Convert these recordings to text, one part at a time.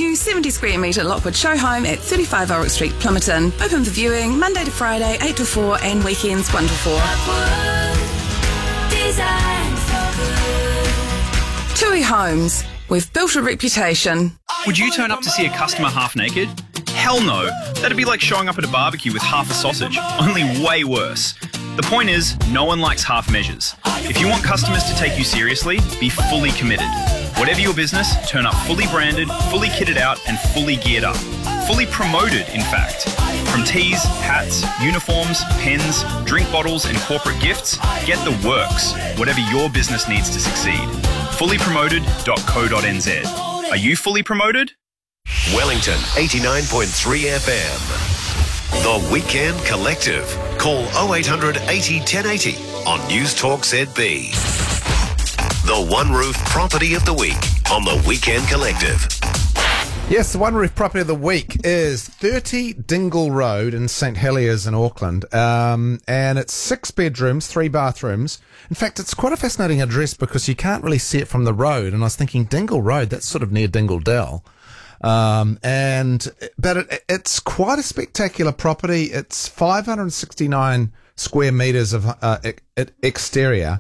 new 70 square metre Lockwood show home at 35 Ulrich Street, Plumerton. Open for viewing Monday to Friday, 8 to 4 and weekends 1 to 4. Tui Homes. We've built a reputation. Would you turn up to see a customer half naked? Hell no. That'd be like showing up at a barbecue with half a sausage, only way worse. The point is, no one likes half measures. If you want customers to take you seriously, be fully committed. Whatever your business, turn up fully branded, fully kitted out, and fully geared up. Fully promoted, in fact. From tees, hats, uniforms, pens, drink bottles, and corporate gifts, get the works. Whatever your business needs to succeed. Fullypromoted.co.nz. Are you fully promoted? Wellington 89.3 FM. The Weekend Collective. Call 0800 80 1080 on News Talk ZB. The One Roof Property of the Week on The Weekend Collective. Yes, the One Roof Property of the Week is 30 Dingle Road in St Heliers in Auckland. And it's 6 bedrooms, 3 bathrooms. In fact, it's quite a fascinating address because you can't really see it from the road. And I was thinking, Dingle Road, that's sort of near Dingle Dell. But it's quite a spectacular property. It's 569 square metres of exterior.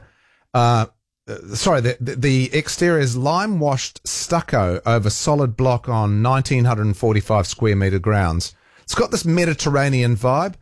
The exterior is lime-washed stucco over solid block on 1,945 square metre grounds. It's got this Mediterranean vibe.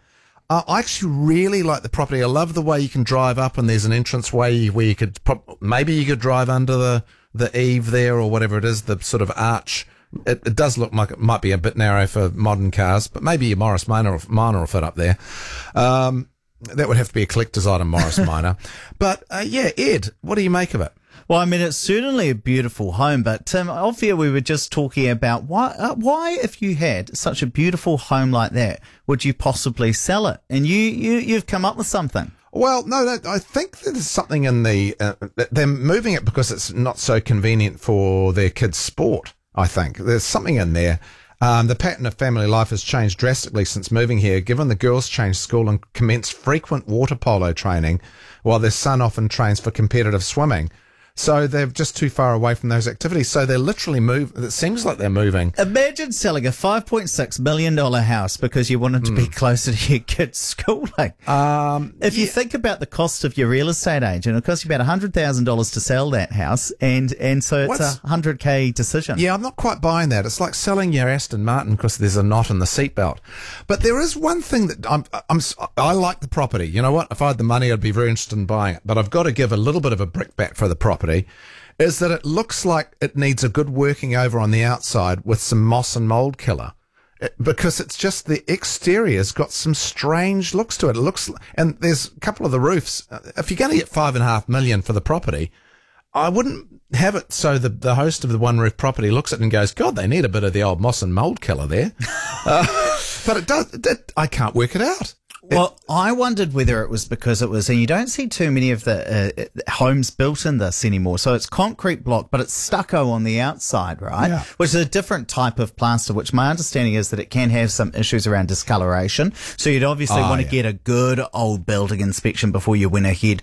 I actually really like the property. I love the way you can drive up and there's an entrance way where you could, maybe you could drive under the eave there or whatever it is, the sort of arch. It does look like it might be a bit narrow for modern cars, but maybe your Morris Minor will fit up there. That would have to be a collector's item, Morris Minor. But, Ed, what do you make of it? Well, I mean, it's certainly a beautiful home, but Tim, off here we were just talking about why, if you had such a beautiful home like that, would you possibly sell it? And you've come up with something. Well, no, I think there's something in they're moving it because it's not so convenient for their kids' sport, I think. There's something in there. The pattern of family life has changed drastically since moving here, given the girls changed school and commenced frequent water polo training, while their son often trains for competitive swimming. So they're just too far away from those activities. So they're literally it seems like they're moving. Imagine selling a $5.6 million house because you wanted to be closer to your kids' schooling. If you think about the cost of your real estate agent, it costs you about $100,000 to sell that house, and so it's a $100K decision. Yeah, I'm not quite buying that. It's like selling your Aston Martin because there's a knot in the seatbelt. But there is one thing that I like the property. You know what? If I had the money, I'd be very interested in buying it. But I've got to give a little bit of a brickbat for the property. Is that it looks like it needs a good working over on the outside with some moss and mold killer, because it's just the exterior's got some strange looks to it. It looks, and there's a couple of the roofs. If you're going to get $5.5 million for the property, I wouldn't have it so the host of the One Roof Property looks at it and goes, God, they need a bit of the old moss and mold killer there. But it does. I can't work it out. Well, I wondered whether it was because it was, and you don't see too many of the homes built in this anymore. So it's concrete block, but it's stucco on the outside, right? Yeah. Which is a different type of plaster, which my understanding is that it can have some issues around discoloration. So you'd obviously want to get a good old building inspection before you went ahead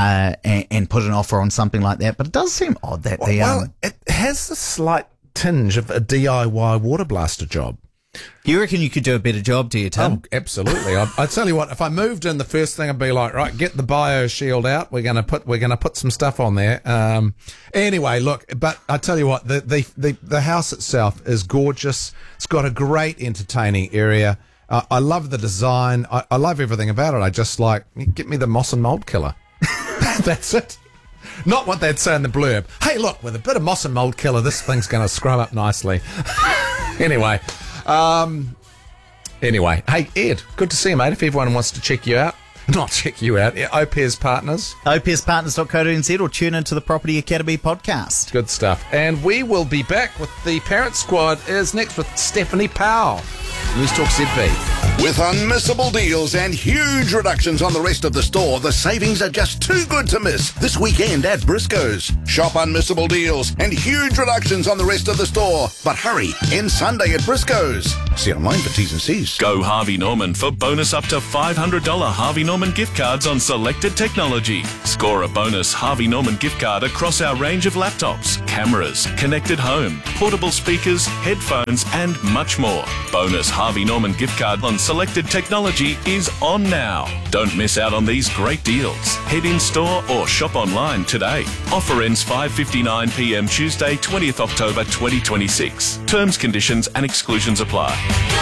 and put an offer on something like that. But it does seem odd that it has a slight tinge of a DIY water blaster job. You reckon you could do a better job, do you, Tim? Oh, absolutely. I tell you what, if I moved in, the first thing I'd be like, right, get the BioShield out. We're gonna put some stuff on there. Anyway, look, but I tell you what, the house itself is gorgeous. It's got a great entertaining area. I love the design. I love everything about it. I just like, get me the moss and mold killer. That's it. Not what they'd say in the blurb. Hey, look, with a bit of moss and mold killer, this thing's going to scrub up nicely. Anyway, hey, Ed, good to see you, mate. If everyone wants to check you out, OPES Partners. OPESpartners.co.nz or tune into the Property Academy podcast. Good stuff. And we will be back with the Parent Squad is next with Stephanie Powell. News Talk ZB. With unmissable deals and huge reductions on the rest of the store, the savings are just too good to miss this weekend at Briscoe's. Shop unmissable deals and huge reductions on the rest of the store. But hurry, end Sunday at Briscoe's. See online for T's and C's. Go Harvey Norman for bonus up to $500 Harvey Norman gift cards on selected technology. Score a bonus Harvey Norman gift card across our range of laptops, cameras, connected home, portable speakers, headphones and much more. Bonus Harvey Norman gift card on selected technology is on now. Don't miss out on these great deals. Head in store or shop online today. Offer ends 5:59 p.m. Tuesday, 20th October 2026. Terms, conditions and exclusions apply.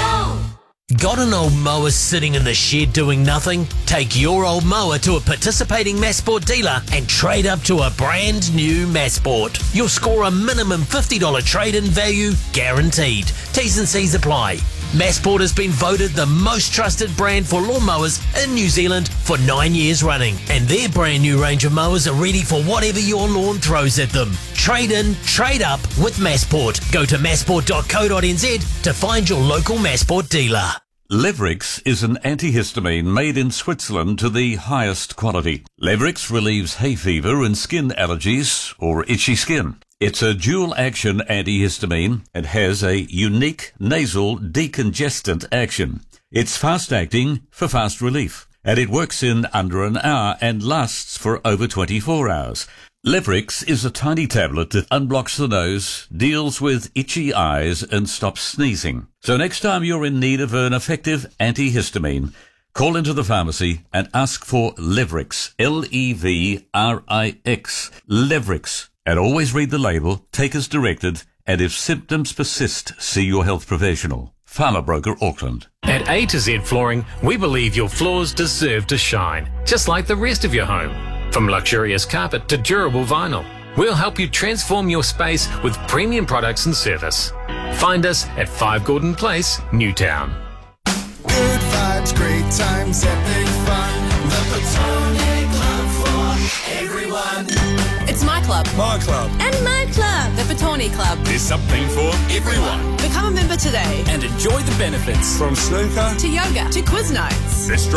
Got an old mower sitting in the shed doing nothing? Take your old mower to a participating Massport dealer and trade up to a brand new Massport. You'll score a minimum $50 trade-in value guaranteed. T's and C's apply. Massport has been voted the most trusted brand for lawnmowers in New Zealand for 9 years running, and their brand new range of mowers are ready for whatever your lawn throws at them. Trade in, trade up with Massport. Go to massport.co.nz to find your local Massport dealer. Levrix is an antihistamine made in Switzerland to the highest quality. Levrix relieves hay fever and skin allergies or itchy skin. It's a dual-action antihistamine and has a unique nasal decongestant action. It's fast-acting for fast relief, and it works in under an hour and lasts for over 24 hours. Levrix is a tiny tablet that unblocks the nose, deals with itchy eyes, and stops sneezing. So next time you're in need of an effective antihistamine, call into the pharmacy and ask for Levrix, Levrix, Levrix. And always read the label, take as directed, and if symptoms persist, see your health professional. Farmer Broker Auckland. At A to Z Flooring, we believe your floors deserve to shine, just like the rest of your home. From luxurious carpet to durable vinyl, we'll help you transform your space with premium products and service. Find us at 5 Gordon Place, Newtown. Good vibes, great times, epic fun. The Petone Club for everyone. It's my club. My club. And my club. The Petone Club. There's something for everyone. Become a member today and enjoy the benefits. From snooker to yoga to quiz nights. Let's